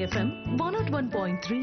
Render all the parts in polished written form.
FM 101.3.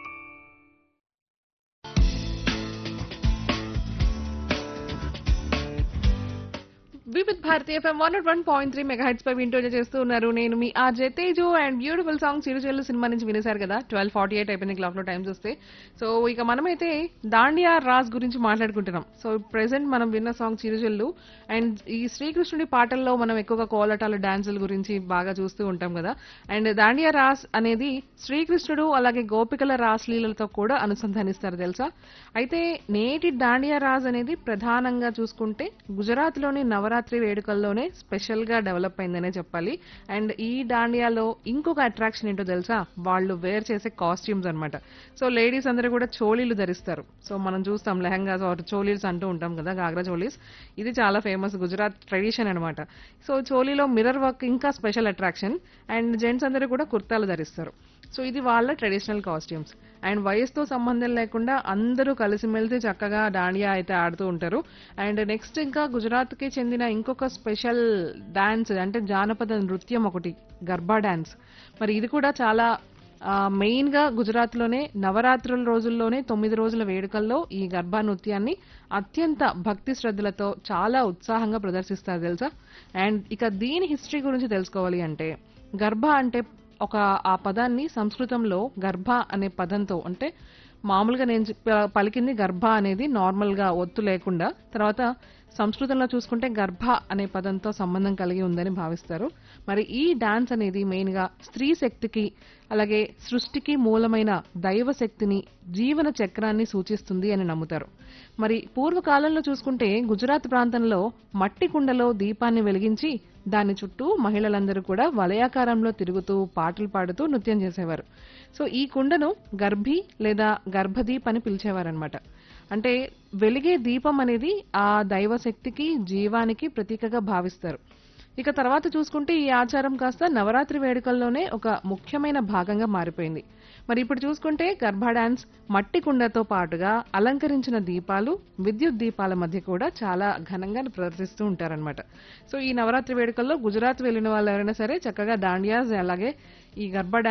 Vividh Bharati FM 101.3 megahertz పై వింటూ చేస్తూ ఉన్నారు. నేను మీ RJ Teju and beautiful song చిరుచెల్లు cinema నుంచి వినేశారు కదా. 12:48 అయిపోయింది క్లాక్ లో టైం చూస్తే. సో ఇక మనమైతే దాండియా రాజ్ గురించి మాట్లాడుకుంటున్నాం. సో ప్రెసెంట్ మనం విన్న సాంగ్ చిరుచెల్లు అండ్ ఈ శ్రీకృష్ణుడి పాటల్లో మనం ఎక్కువగా కోలటాలు డాన్సుల గురించి బాగా చూస్తూ ఉంటాం కదా. అండ్ దాండియా రాస్ అనేది శ్రీకృష్ణుడు అలాగే గోపికల రాస్లీలతో కూడా అనుసంధానిస్తారు తెలుసా. అయితే నేటి దాండియా రాజ్ అనేది ప్రధానంగా చూసుకుంటే గుజరాత్ లోని నవరాత్రి వేడుకల్లోనే స్పెషల్ గా డెవలప్ అయిందనే చెప్పాలి. అండ్ ఈ దాండియాలో ఇంకొక అట్రాక్షన్ ఏంటో తెలుసా, వాళ్ళు వేర్ చేసే కాస్ట్యూమ్స్ అన్నమాట. సో లేడీస్ అందరూ కూడా చోళీలు ధరిస్తారు. సో మనం చూస్తాం లెహంగాస్ ఆర్ చోలీస్ అంటూ ఉంటాం కదా, గాగ్రా చోలీస్. ఇది చాలా ఫేమస్ గుజరాత్ ట్రెడిషన్ అన్నమాట. సో చోలీలో మిర్రర్ వర్క్ ఇంకా స్పెషల్ అట్రాక్షన్. అండ్ జెంట్స్ అందరూ కూడా కుర్తాలు ధరిస్తారు. సో ఇది వాళ్ళ ట్రెడిషనల్ కాస్ట్యూమ్స్. అండ్ వయసుతో సంబంధం లేకుండా అందరూ కలిసిమెలిసి చక్కగా దాండియా అయితే ఆడుతూ ఉంటారు. అండ్ నెక్స్ట్ ఇంకా గుజరాత్ కి చెందిన ఇంకొక స్పెషల్ డాన్స్ అంటే జానపద నృత్యం ఒకటి, గర్బా డాన్స్. మరి ఇది కూడా చాలా మెయిన్ గా గుజరాత్ లోనే నవరాత్రుల రోజుల్లోనే 9 రోజుల వేడుకల్లో ఈ గర్భా నృత్యాన్ని అత్యంత భక్తి శ్రద్ధలతో చాలా ఉత్సాహంగా ప్రదర్శిస్తారు తెలుసా. అండ్ ఇక దీని హిస్టరీ గురించి తెలుసుకోవాలి అంటే, గర్భ అంటే ఒక ఆ పదాన్ని సంస్కృతంలో గర్భ అనే పదంతో, అంటే మామూలుగా నేను పలికింది గర్భ అనేది నార్మల్ గా ఒత్తు లేకుండా, తర్వాత సంస్కృతంలో చూసుకుంటే గర్భ అనే పదంతో సంబంధం కలిగి ఉందని భావిస్తారు. మరి ఈ డాన్స్ అనేది మెయిన్ గా స్త్రీ శక్తికి అలాగే సృష్టికి మూలమైన దైవ శక్తిని, జీవన చక్రాన్ని సూచిస్తుంది అని నమ్ముతారు. మరి పూర్వకాలంలో చూసుకుంటే గుజరాత్ ప్రాంతంలో మట్టి కుండలో దీపాన్ని వెలిగించి దాని చుట్టూ మహిళలందరూ కూడా వలయాకారంలో తిరుగుతూ పాటలు పాడుతూ నృత్యం చేసేవారు. సో ఈ కుండను గర్భి లేదా గర్భదీప్ అని పిలిచేవారనమాట. అంటే వెలిగే దీపం అనేది ఆ దైవశక్తికి, జీవానికి ప్రతీకగా భావిస్తారు. ఇక తర్వాత చూసుకుంటే ఈ ఆచారం కాస్త నవరాత్రి వేడుకల్లోనే ఒక ముఖ్యమైన భాగంగా మారిపోయింది. మరి ఇప్పుడు చూసుకుంటే గర్భా డాన్స్ మట్టి కుండతో పాటుగా అలంకరించిన దీపాలు, విద్యుత్ దీపాల మధ్య కూడా చాలా ఘనంగా ప్రదర్శిస్తూ ఉంటారనమాట. సో ఈ నవరాత్రి వేడుకల్లో గుజరాత్ వెళ్ళిన వాళ్ళు ఎవరైనా సరే చక్కగా దాండియాస్ అలాగే ఈ గర్భా